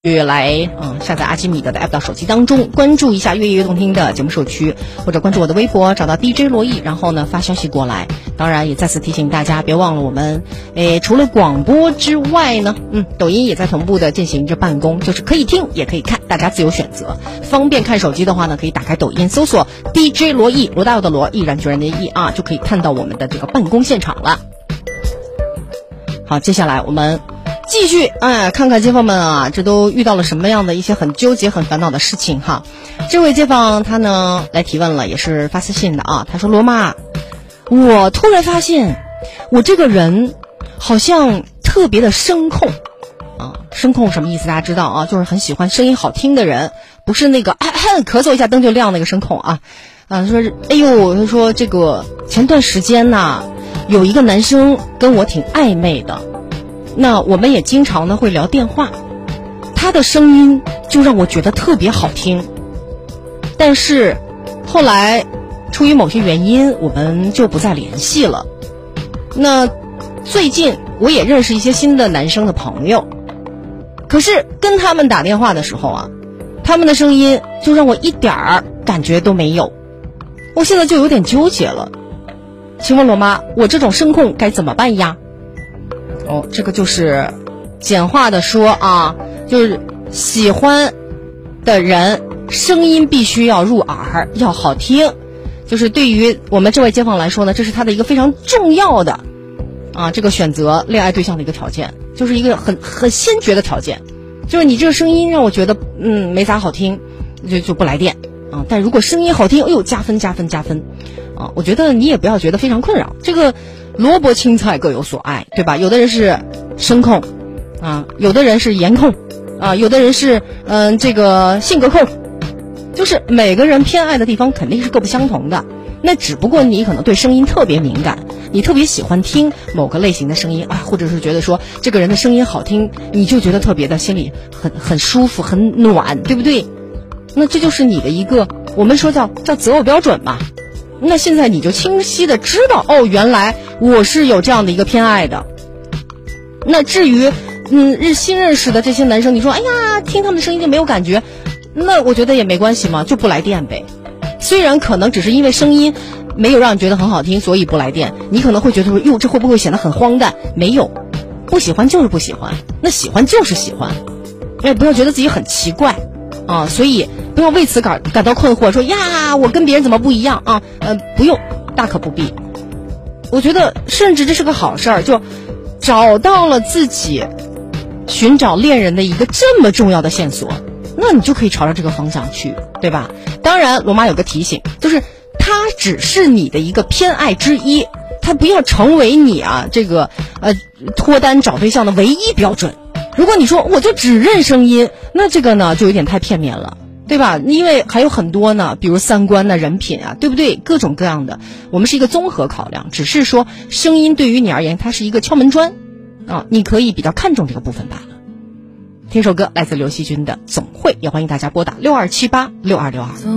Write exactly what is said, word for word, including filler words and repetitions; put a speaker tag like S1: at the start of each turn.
S1: 来嗯下载阿基米德的 app 到手机当中，关注一下越夜越动听的节目社区，或者关注我的微博，找到 D J 罗毅，然后呢发消息过来。当然也再次提醒大家，别忘了我们诶除了广播之外呢，嗯抖音也在同步的进行着办公，就是可以听也可以看，大家自由选择。方便看手机的话呢，可以打开抖音搜索 D J 罗毅，罗大佑的罗，毅然决然的毅啊，就可以看到我们的这个办公现场了。好，接下来我们继续哎，看看街坊们啊，这都遇到了什么样的一些很纠结、很烦恼的事情哈。这位街坊他呢来提问了，也是发私信的啊。他说：“罗妈，我突然发现我这个人好像特别的声控啊。声控什么意思？大家知道啊，就是很喜欢声音好听的人，不是那个咳咳咳嗽一下灯就亮那个声控啊。啊，说哎呦，他说这个前段时间呐，有一个男生跟我挺暧昧的。”那我们也经常呢会聊电话，他的声音就让我觉得特别好听，但是后来出于某些原因，我们就不再联系了。那最近我也认识一些新的男生的朋友，可是跟他们打电话的时候啊，他们的声音就让我一点儿感觉都没有，我现在就有点纠结了。请问罗妈，我这种声控该怎么办呀？哦，这个就是简化的说啊，就是喜欢的人声音必须要入耳，要好听，就是对于我们这位街坊来说呢，这是他的一个非常重要的啊这个选择恋爱对象的一个条件，就是一个很很先决的条件，就是你这个声音让我觉得嗯没咋好听，就就不来电啊。但如果声音好听，哎呦加分加分加分啊！我觉得你也不要觉得非常困扰，这个萝卜青菜各有所爱，对吧？有的人是声控啊，有的人是颜控啊，有的人是嗯、呃、这个性格控，就是每个人偏爱的地方肯定是各不相同的。那只不过你可能对声音特别敏感，你特别喜欢听某个类型的声音啊，或者是觉得说这个人的声音好听，你就觉得特别的心里很很舒服很暖，对不对？那这就是你的一个我们说叫叫择偶标准嘛。那现在你就清晰的知道，哦，原来我是有这样的一个偏爱的。那至于嗯日新认识的这些男生，你说哎呀听他们的声音就没有感觉，那我觉得也没关系嘛，就不来电呗。虽然可能只是因为声音没有让你觉得很好听，所以不来电，你可能会觉得说哟这会不会显得很荒诞，没有，不喜欢就是不喜欢，那喜欢就是喜欢，也不要觉得自己很奇怪啊，所以不要为此感感到困惑，说呀我跟别人怎么不一样啊？呃，不用，大可不必。我觉得甚至这是个好事儿，就找到了自己寻找恋人的一个这么重要的线索，那你就可以朝着这个方向去，对吧？当然罗妈有个提醒，就是它只是你的一个偏爱之一，它不要成为你啊这个呃脱单找对象的唯一标准。如果你说我就只认声音，那这个呢就有点太片面了，对吧？因为还有很多呢，比如三观呢、人品啊，对不对？各种各样的，我们是一个综合考量，只是说声音对于你而言它是一个敲门砖啊，你可以比较看重这个部分罢了。听首歌来自刘惜君的《总会》，也欢迎大家拨打六二七八六二六二。